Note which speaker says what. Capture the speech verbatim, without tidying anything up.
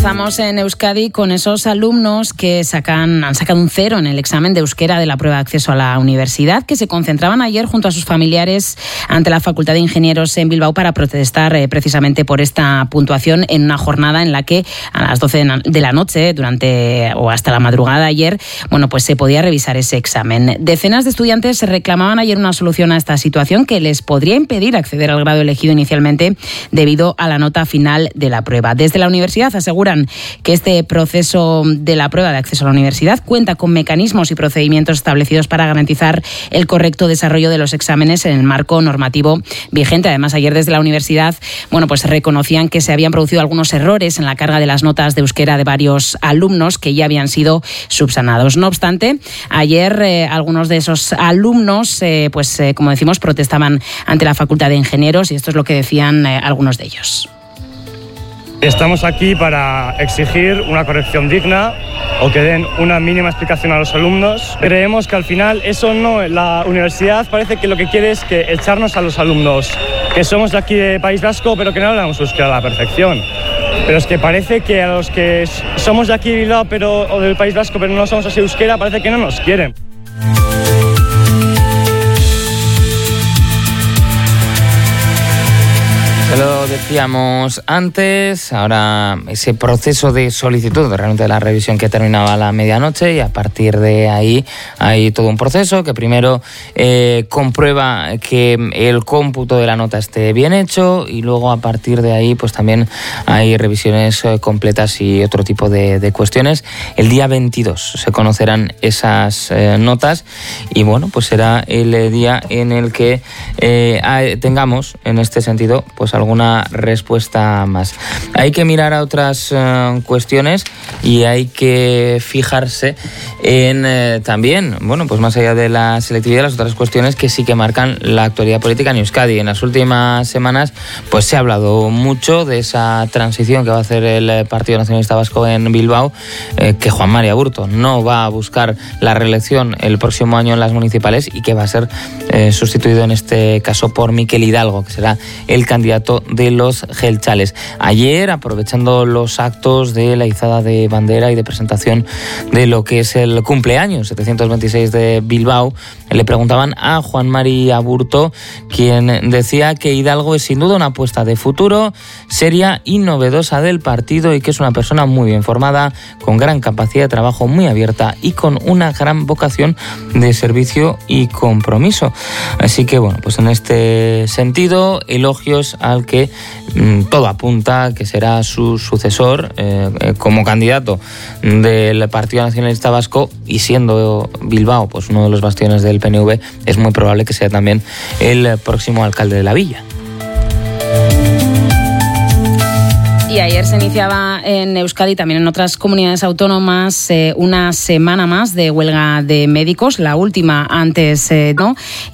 Speaker 1: Comenzamos en Euskadi con esos alumnos que sacan, han sacado un cero en el examen de euskera de la prueba de acceso a la universidad, que se concentraban ayer junto a sus familiares ante la Facultad de Ingenieros en Bilbao para protestar eh, precisamente por esta puntuación en una jornada en la que a las doce de la noche, durante o hasta la madrugada ayer, bueno, pues se podía revisar ese examen. Decenas de estudiantes reclamaban ayer una solución a esta situación que les podría impedir acceder al grado elegido inicialmente debido a la nota final de la prueba. Desde la universidad aseguran que este proceso de la prueba de acceso a la universidad cuenta con mecanismos y procedimientos establecidos para garantizar el correcto desarrollo de los exámenes en el marco normativo vigente. Además, ayer desde la universidad, bueno, pues reconocían que se habían producido algunos errores en la carga de las notas de euskera de varios alumnos que ya habían sido subsanados. No obstante, ayer eh, algunos de esos alumnos, eh, pues eh, como decimos, protestaban ante la Facultad de Ingenieros y esto es lo que decían eh, algunos de ellos.
Speaker 2: Estamos aquí para exigir una corrección digna o que den una mínima explicación a los alumnos. Creemos que al final eso no, la universidad parece que lo que quiere es que echarnos a los alumnos que somos de aquí de País Vasco pero que no hablamos euskera a la perfección. Pero es que parece que a los que somos de aquí de Bilbao pero, o del País Vasco pero no somos así euskera parece que no nos quieren.
Speaker 3: Lo decíamos antes, ahora ese proceso de solicitud realmente de la revisión que terminaba a la medianoche y a partir de ahí hay todo un proceso que primero eh, comprueba que el cómputo de la nota esté bien hecho y luego a partir de ahí pues también hay revisiones eh, completas y otro tipo de, de cuestiones. El día veintidós se conocerán esas eh, notas y bueno, pues será el día en el que eh, tengamos en este sentido pues alguna respuesta más. Hay que mirar a otras uh, cuestiones y hay que fijarse en eh, también, bueno, pues más allá de la selectividad, las otras cuestiones que sí que marcan la actualidad política en Euskadi. En las últimas semanas pues se ha hablado mucho de esa transición que va a hacer el Partido Nacionalista Vasco en Bilbao, eh, que Juan Mari Aburto no va a buscar la reelección el próximo año en las municipales y que va a ser eh, sustituido en este caso por Mikel Hidalgo, que será el candidato de los gelchales. Ayer, aprovechando los actos de la izada de bandera y de presentación de lo que es el cumpleaños setecientos veintiséis de Bilbao, le preguntaban a Juan Mari Aburto, quien decía que Hidalgo es sin duda una apuesta de futuro, seria y novedosa del partido y que es una persona muy bien formada, con gran capacidad de trabajo, muy abierta y con una gran vocación de servicio y compromiso. Así que bueno, pues en este sentido, elogios al que mmm, todo apunta que será su sucesor eh, eh, como candidato del Partido Nacionalista Vasco y siendo Bilbao pues uno de los bastiones del P N V, es muy probable que sea también el próximo alcalde de la villa.
Speaker 1: Y ayer se iniciaba en Euskadi y también en otras comunidades autónomas eh, una semana más de huelga de médicos, la última antes, eh, ¿no?